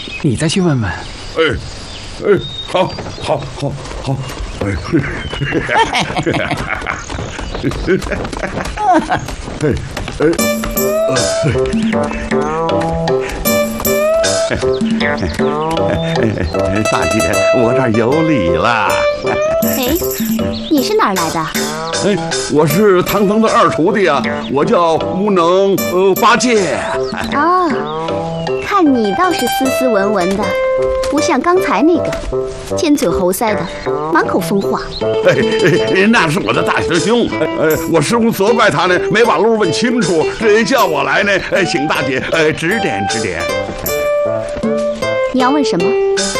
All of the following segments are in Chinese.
你再去问问。 好，大姐，我这儿有礼了。 哎，你是哪儿来的？ 我是唐僧的二徒弟啊，我叫无能八戒。 啊，看你倒是斯斯文文的，不像刚才那个尖嘴猴腮的，满口疯话。 那是我的大师兄，我师傅责怪他呢，没把路问清楚，这叫我来呢，请大姐指点指点。 你要问什么？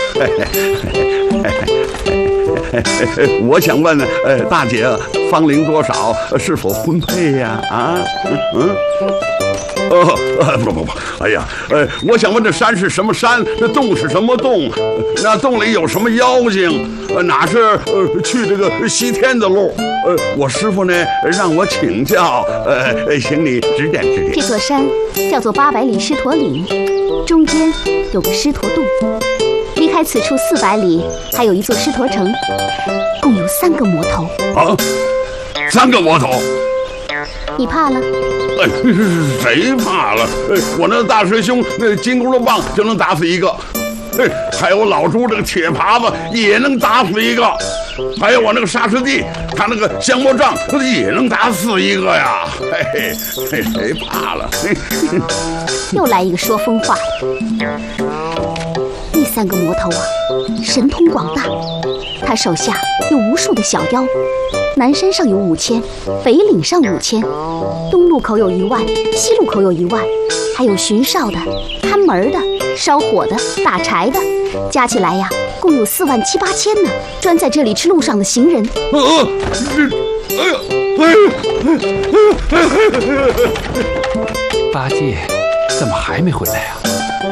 我想问大姐芳龄多少，是否婚配呀？不，哎呀，我想问这山是什么山，这洞是什么洞？那洞里有什么妖精？哪是去这个西天的路？我师傅呢让我请教，请你指点指点。 这座山叫做800里狮驼岭，中间有个狮驼洞，离开此处400里还有一座狮驼城，共有3个魔头。 啊，3个魔头？ 你怕了？ 谁怕了？我那大师兄那金箍棒就能打死一个，还有老朱这个铁耙子也能打死一个，还有我那个沙师弟，他那个降魔杖也能打死一个呀！谁怕了？ 又来一个说疯话的。第3个魔头啊，神通广大，他手下有无数的小妖，南山上有5000，北岭上5000，东路口有1万，西路口有1万，还有巡哨的、看门的、烧火的、打柴的，加起来呀，共有4万7、8千呢，专在这里吃路上的行人。 八戒，怎么还没回来啊？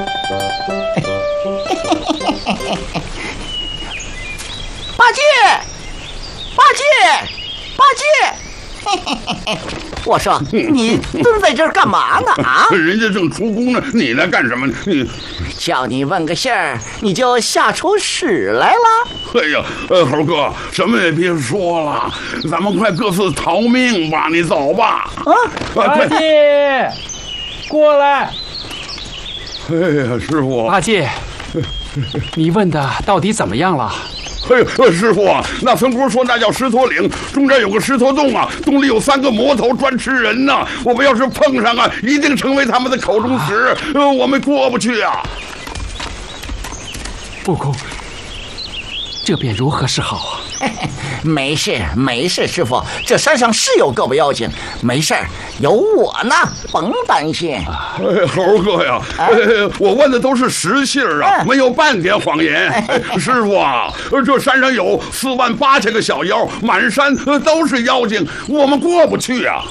八戒！我说你蹲在这儿干嘛呢？啊！ 人家正出宫呢，你来干什么呢？ 叫你问个信儿，你就吓出屎来了？ 哎呀，猴哥，什么也别说了，咱们快各自逃命吧！你走吧。 八戒，过来。 哎呀，师傅。 八戒，你问的到底怎么样了？ 师傅，那孙姑说那叫狮驼岭，中间有个狮驼洞啊，洞里有3个魔头专吃人呢。我们要是碰上啊，一定成为他们的口中食，我们过不去啊。 悟空，这便如何是好啊？ 没事，师傅，这山上是有个把妖精，没事儿，有我呢，甭担心。 猴哥呀，我问的都是实信啊，没有半点谎言。师傅啊，这山上有4万8千个小妖，满山都是妖精，我们过不去啊。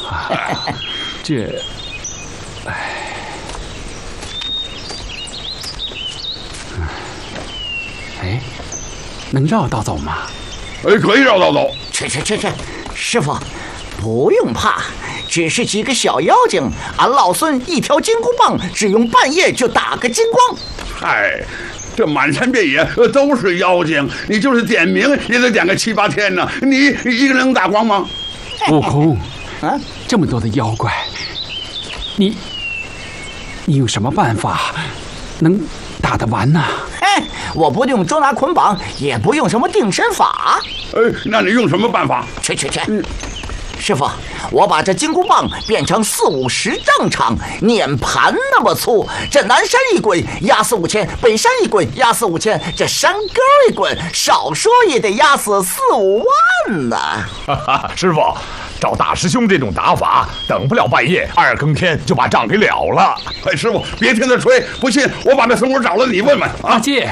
能绕道走吗？ 可以绕道走。 去，师傅，不用怕，只是几个小妖精，俺老孙一条金箍棒，只用半夜就打个精光。 嗨，这满山遍野都是妖精，你就是点名也得点个7、8天呢。你一个人能打光吗？ 悟空，这么多的妖怪，你有什么办法能打得完呢？ 我不用捉拿捆绑，也不用什么定身法。 那你用什么办法？ 去！师傅，我把这金箍棒变成4、50丈长，碾盘那么粗，这南山一滚压死5000，北山一滚压死5000，这山沟一滚，少说也得压死4、5万呢。 师傅，照大师兄这种打法，等不了半夜2更天就把仗给了了。 师傅别听他吹，不信我把那孙武找了，你问问。 八戒。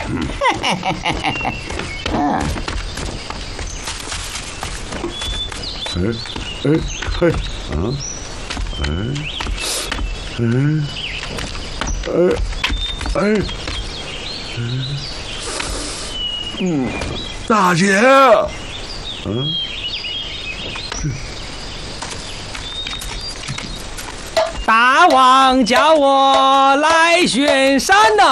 大姐， 大王叫我来巡山呐。